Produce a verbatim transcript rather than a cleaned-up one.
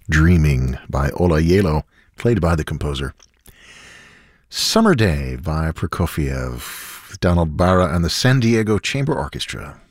Dreaming by Ola Yelo, played by the composer. Summer Day by Prokofiev, Donald Barra and the San Diego Chamber Orchestra.